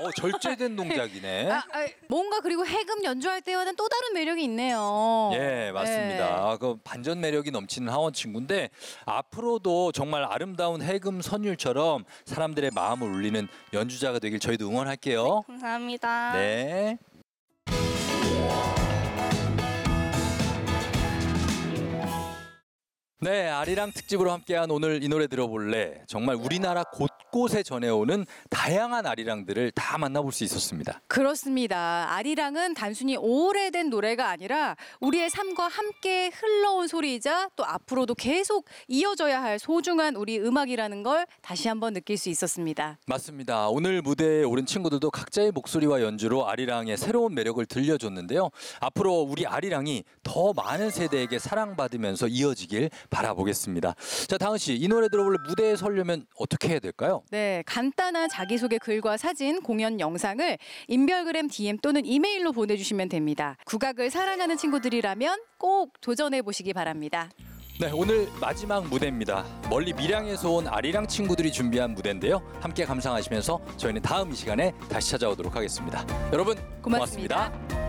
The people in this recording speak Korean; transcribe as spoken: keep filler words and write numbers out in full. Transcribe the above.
오, 절제된 동작이네. 아, 아, 뭔가 그리고 해금 연주할 때와는 또 다른 매력이 있네요. 예, 맞습니다. 네. 그 반전 매력이 넘치는 하원 친구인데 앞으로도 정말 아름다운 해금 선율처럼 사람들의 마음을 울리는 연주자가 되길 저희도 응원할게요. 네, 감사합니다. 네. 네, 아리랑 특집으로 함께한 오늘 이 노래 들어볼래. 정말 우리나라 곳곳에 전해오는 다양한 아리랑들을 다 만나볼 수 있었습니다. 그렇습니다. 아리랑은 단순히 오래된 노래가 아니라 우리의 삶과 함께 흘러온 소리이자 또 앞으로도 계속 이어져야 할 소중한 우리 음악이라는 걸 다시 한번 느낄 수 있었습니다. 맞습니다. 오늘 무대에 오른 친구들도 각자의 목소리와 연주로 아리랑의 새로운 매력을 들려줬는데요. 앞으로 우리 아리랑이 더 많은 세대에게 사랑받으면서 이어지길 바라보겠습니다. 자, 다은 씨, 이 노래 들어볼래 무대에 서려면 어떻게 해야 될까요? 네, 간단한 자기소개 글과 사진, 공연 영상을 인별그램 디엠 또는 이메일로 보내주시면 됩니다. 국악을 사랑하는 친구들이라면 꼭 도전해 보시기 바랍니다. 네, 오늘 마지막 무대입니다. 멀리 밀양에서 온 아리랑 친구들이 준비한 무대인데요. 함께 감상하시면서 저희는 다음 이 시간에 다시 찾아오도록 하겠습니다. 여러분 고맙습니다. 고맙습니다.